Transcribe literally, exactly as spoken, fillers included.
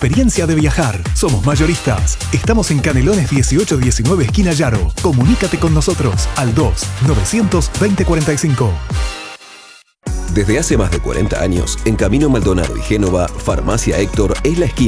experiencia de viajar. Somos mayoristas. Estamos en Canelones dieciocho diecinueve, esquina Yaro. Comunícate con nosotros al dos novecientos veinte cuarenta y cinco. Desde hace más de cuarenta años, en Camino Maldonado y Génova, Farmacia Héctor es la esquina